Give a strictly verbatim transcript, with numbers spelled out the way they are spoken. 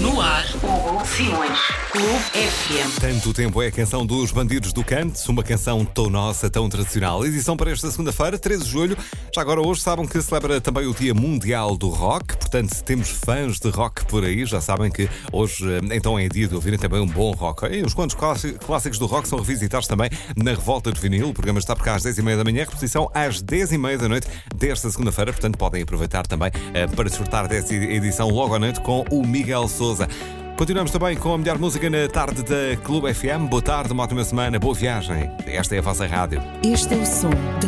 No ar, Hugo Simões. Clube F M. Tanto tempo é a canção dos Bandidos do Canto, uma canção tão nossa, tão tradicional. Edição para esta segunda-feira, treze de julho. Já agora hoje sabem que celebra também o Dia Mundial do Rock. Portanto, se temos fãs de rock por aí, já sabem que hoje então é dia de ouvirem também um bom rock. E uns quantos clássicos do rock são revisitados também na Revolta de Vinil. O programa está por cá às dez e meia da manhã, repetição às dez e meia da noite desta segunda-feira. Portanto, podem aproveitar também uh, para desfrutar dessa edição logo à noite com o Miguel Sousa. Continuamos também com a melhor música na tarde da Clube F M. Boa tarde, uma ótima semana, boa viagem. Esta é a vossa rádio. Este é o som